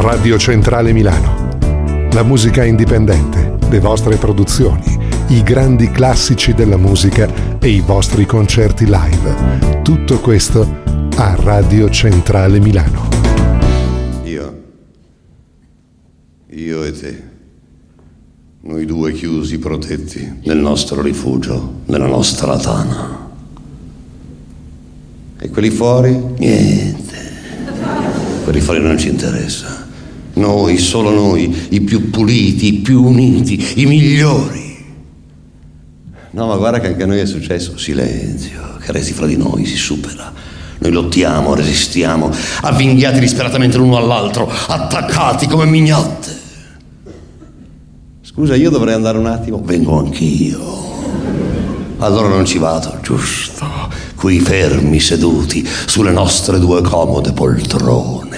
Radio Centrale Milano. La musica indipendente, le vostre produzioni, i grandi classici della musica e i vostri concerti live. Tutto questo a Radio Centrale Milano. Io e te. Noi due chiusi, protetti nel nostro rifugio, nella nostra tana. E quelli fuori? Niente. Quelli fuori non ci interessa. Noi, solo noi, i più puliti, i più uniti, i migliori. No, ma guarda che anche a noi è successo. Silenzio, che resti fra di noi, si supera. Noi lottiamo, resistiamo, avvinghiati disperatamente l'uno all'altro, attaccati come mignotte. Scusa, io dovrei andare un attimo? Vengo anch'io. Allora non ci vado, giusto? Qui fermi, seduti, sulle nostre due comode poltrone.